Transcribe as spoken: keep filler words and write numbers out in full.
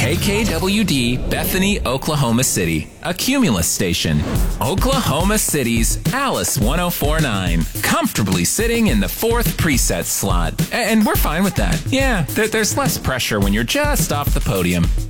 K K W D, Bethany, Oklahoma City, a Cumulus station. Oklahoma City's Alice one oh four point nine, comfortably sitting in the fourth preset slot. And we're fine with that. Yeah, there, there's less pressure when you're just off the podium.